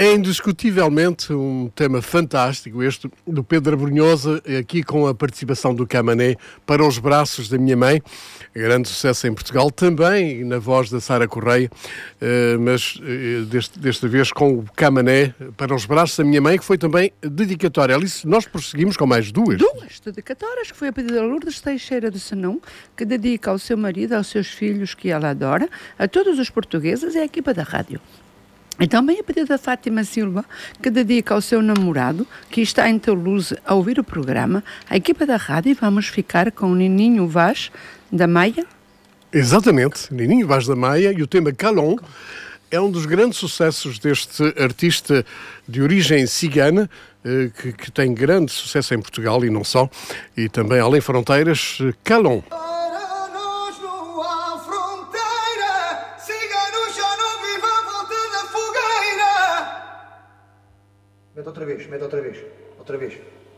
É indiscutivelmente um tema fantástico este do Pedro Abrunhosa, aqui com a participação do Camané, Para os Braços da Minha Mãe, grande sucesso em Portugal, também na voz da Sara Correia, mas desta vez com o Camané, Para os Braços da Minha Mãe, que foi também dedicatória. Alice, nós prosseguimos com mais duas. Duas dedicatórias, que foi a pedido da Lourdes Teixeira de Senão, que dedica ao seu marido, aos seus filhos que ela adora, a todos os portugueses e à equipa da rádio. E também a pedido da Fátima Silva, que dedica ao seu namorado, que está em Toulouse a ouvir o programa, a equipa da rádio, e vamos ficar com o Nininho Vaz da Maia. Exatamente, Nininho Vaz da Maia, e o tema Calon é um dos grandes sucessos deste artista de origem cigana, que tem grande sucesso em Portugal e não só, e também além fronteiras, Calon. Mete outra vez.